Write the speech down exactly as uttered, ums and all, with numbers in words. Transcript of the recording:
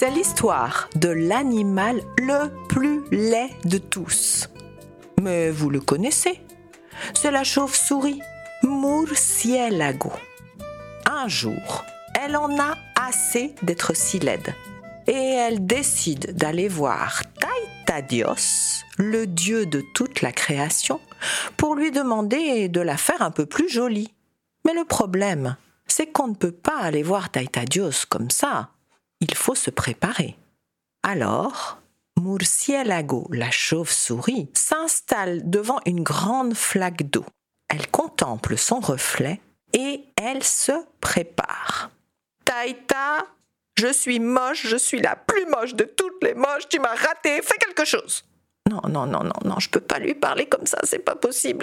C'est l'histoire de l'animal le plus laid de tous. Mais vous le connaissez, c'est la chauve-souris, Murciélago. Un jour, elle en a assez d'être si laide et elle décide d'aller voir Taita Dios, le dieu de toute la création, pour lui demander de la faire un peu plus jolie. Mais le problème, c'est qu'on ne peut pas aller voir Taita Dios comme ça. Il faut se préparer. Alors, Murciélago, la chauve-souris, s'installe devant une grande flaque d'eau. Elle contemple son reflet et elle se prépare. Taita, je suis moche, je suis la plus moche de toutes les moches, tu m'as raté, fais quelque chose. Non, non, non, non, non, je peux pas lui parler comme ça, c'est pas possible.